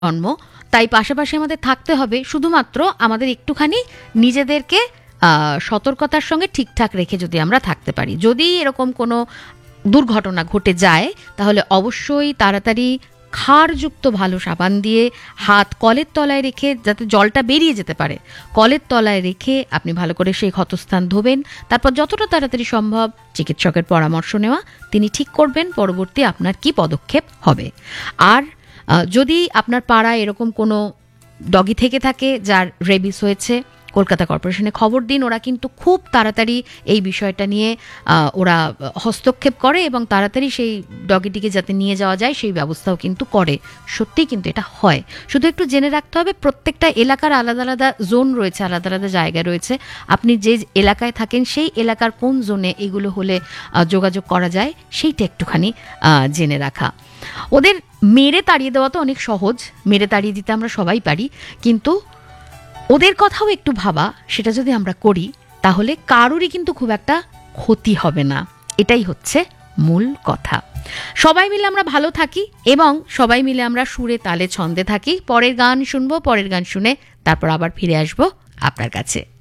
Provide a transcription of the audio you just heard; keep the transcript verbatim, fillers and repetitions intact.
জন্ম, তাই পাশাপাশি আমাদের থাকতে হবে, শুধুমাত্র আমাদের একটুখানি নিজেদেরকে আহ, সতর্কতার সঙ্গে ঠিকঠাক রেখে যদি আমরা থাকতে পারি। যদি এরকম কোনো দুর্ঘটনা ঘটে যায় তাহলে অবশ্যই তাড়াতাড়ি ক্ষারযুক্ত ভালো সাবান দিয়ে হাত কলের তলায় রেখে, যাতে জলটা বেরিয়ে যেতে পারে, কলের তলায় রেখে আপনি ভালো করে সেই ক্ষতস্থান ধোবেন। তারপর যতটা তাড়াতাড়ি সম্ভব চিকিৎসকের পরামর্শ নেওয়া, তিনি ঠিক করবেন পরবর্তী আপনার কি পদক্ষেপ হবে। আর আহ, যদি আপনার পাড়ায় এরকম কোনো ডগি থেকে থাকে যার রেবিস হয়েছে, কলকাতা কর্পোরেশনে খবর দিন। ওরা কিন্তু খুব তাড়াতাড়ি এই বিষয়টা নিয়ে আহ, ওরা হস্তক্ষেপ করে এবং তাড়াতাড়ি সেই ডগিটিকে যাতে নিয়ে যাওয়া যায় সেই ব্যবস্থাও কিন্তু করে। সত্যিই কিন্তু এটা হয়। শুধু একটু জেনে রাখতে হবে, প্রত্যেকটা এলাকার আলাদা আলাদা জোন রয়েছে, আলাদা আলাদা জায়গা রয়েছে। আপনি যে এলাকায় থাকেন সেই এলাকার কোন জোনে এগুলো হলে আহ, যোগাযোগ করা যায় সেইটা একটুখানি আহ, জেনে রাখা। ওদের মেরে তাড়িয়ে দেওয়া তো অনেক সহজ, মেরে তাড়িয়ে দিতে আমরা সবাই পারি, কিন্তু ওদের কথাও একটু ভাবা, সেটা যদি আমরা করি তাহলে কারোরই কিন্তু খুব একটা ক্ষতি হবে না। এটাই হচ্ছে মূল কথা। সবাই মিলে আমরা ভালো থাকি এবং সবাই মিলে আমরা সুরে তালে ছন্দে থাকি। পরের গান শুনবো, পরের গান শুনে তারপর আবার ফিরে আসবো আপনার কাছে।